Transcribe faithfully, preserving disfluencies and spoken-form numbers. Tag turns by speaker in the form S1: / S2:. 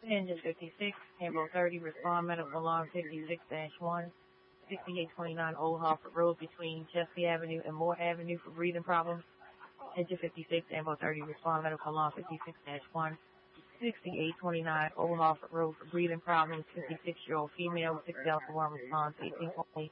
S1: Engine fifty-six, Tambo thirty, respond medical alarm fifty-six dash one, sixty-eight twenty-nine Old Hartford Road between Chelsea Avenue and Moore Avenue for breathing problems. Engine fifty-six, Tambo thirty, respond medical alarm fifty-six dash one, sixty-eight twenty-nine Old Hartford Road for breathing problems. fifty-six-year-old female with six Delta one response, eighteen twenty